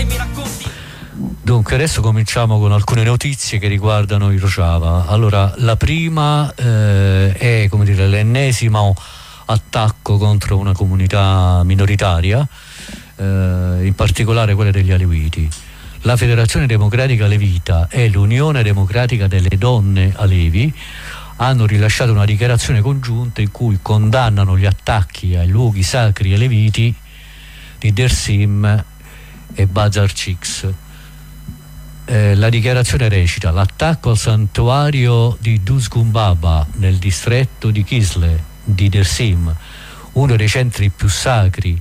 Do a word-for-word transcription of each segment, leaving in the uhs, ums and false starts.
mi racconti. Dunque adesso cominciamo con alcune notizie che riguardano il Rojava. Allora, la prima eh, è, come dire, l'ennesimo attacco contro una comunità minoritaria, eh, in particolare quella degli Aleviti. La Federazione Democratica Alevita e l'Unione Democratica delle Donne Alevi hanno rilasciato una dichiarazione congiunta in cui condannano gli attacchi ai luoghi sacri aleviti di Dersim e Bazar Ciks. Eh, la dichiarazione recita: l'attacco al santuario di Duzgun Baba nel distretto di Kisle di Dersim, uno dei centri più sacri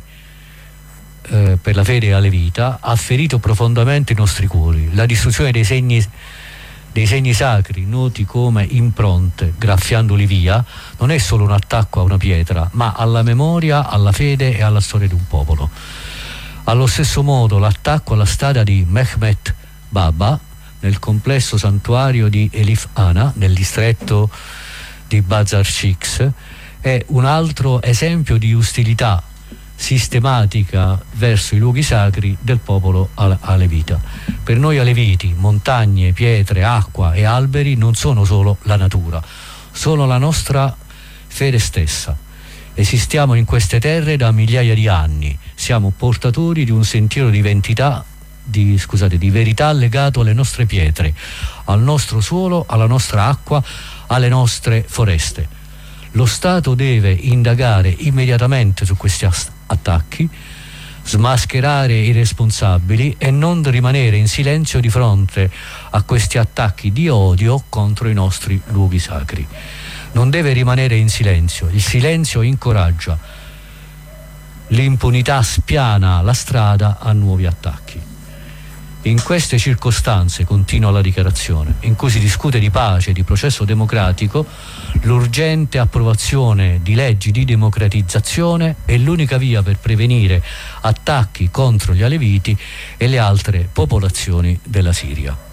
eh, per la fede alevita, ha ferito profondamente i nostri cuori. La distruzione dei segni dei segni sacri noti come impronte, graffiandoli via, non è solo un attacco a una pietra, ma alla memoria, alla fede e alla storia di un popolo. Allo stesso modo l'attacco alla statua di Mehmet Baba nel complesso santuario di Elif Ana nel distretto di Bazar Ciks è un altro esempio di ostilità sistematica verso i luoghi sacri del popolo alevita. Per noi aleviti, montagne, pietre, acqua e alberi non sono solo la natura, sono la nostra fede stessa. Esistiamo in queste terre da migliaia di anni, siamo portatori di un sentiero di identità, di, scusate, di verità legato alle nostre pietre, al nostro suolo, alla nostra acqua, alle nostre foreste. Lo Stato deve indagare immediatamente su questi attacchi, smascherare i responsabili e non rimanere in silenzio di fronte a questi attacchi di odio contro i nostri luoghi sacri. Non deve rimanere in silenzio, il silenzio incoraggia, l'impunità spiana la strada a nuovi attacchi. In queste circostanze, continua la dichiarazione, in cui si discute di pace e di processo democratico, l'urgente approvazione di leggi di democratizzazione è l'unica via per prevenire attacchi contro gli aleviti e le altre popolazioni della Siria.